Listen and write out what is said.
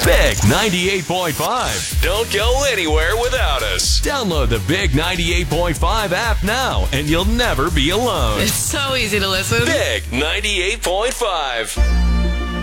Big 98.5. Don't go anywhere without us. Download the Big 98.5 app now, and you'll never be alone. It's so easy to listen. Big 98.5.